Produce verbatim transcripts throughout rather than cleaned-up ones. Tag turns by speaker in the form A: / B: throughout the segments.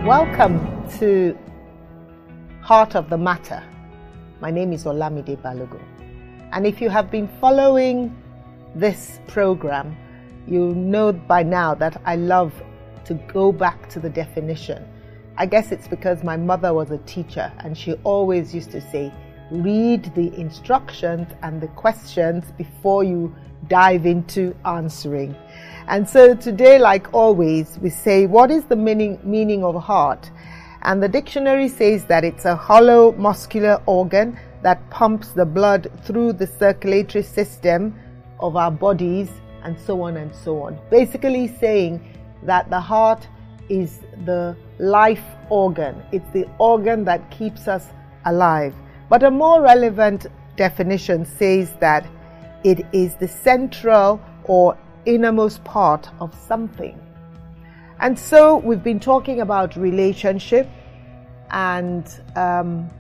A: Welcome to Heart of the Matter. My name is Olamide Balogun, and if you have been following this program, you know by now that I love to go back to the definition. I guess it's because my mother was a teacher and she always used to say, read the instructions and the questions before you dive into answering. And so today, like always, we say, what is the meaning, meaning of heart? And the dictionary says that it's a hollow muscular organ that pumps the blood through the circulatory system of our bodies and so on and so on. Basically saying that the heart is the life organ. It's the organ that keeps us alive. But a more relevant definition says that it is the central or innermost part of something. And so we've been talking about relationship, and um,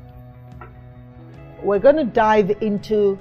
A: we're going to dive into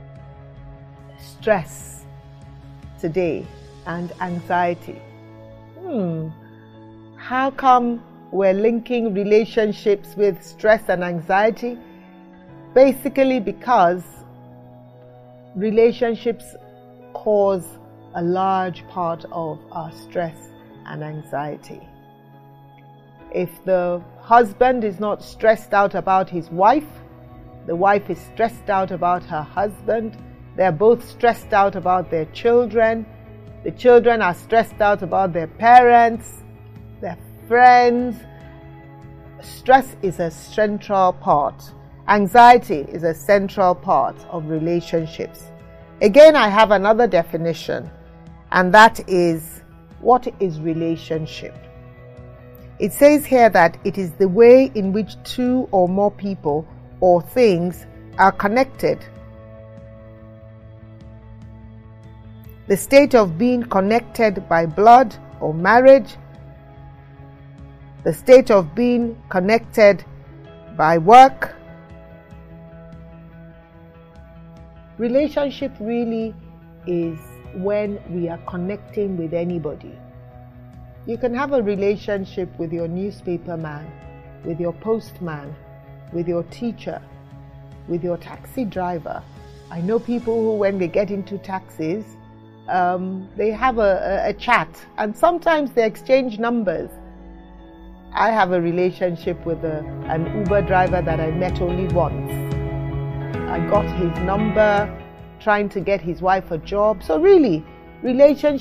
A: stress today and anxiety. Hmm. How come we're linking relationships with stress and anxiety? Basically because relationships cause a large part of our stress and anxiety. If the husband is not stressed out about his wife, the wife is stressed out about her husband, they're both stressed out about their children, the children are stressed out about their parents, their friends. Stress is a central part. Anxiety is a central part of relationships. Again, I have another definition, and that is, what is relationship? It says here that it is the way in which two or more people or things are connected. The state of being connected by blood or marriage, the state of being connected by work. Relationship really is when we are connecting with anybody. You can have a relationship with your newspaper man, with your postman, with your teacher, with your taxi driver. I know people who, when they get into taxis, um, they have a, a, a chat, and sometimes they exchange numbers. I have a relationship with a, an Uber driver that I met only once. I got his number, trying to get his wife a job. So really, relationship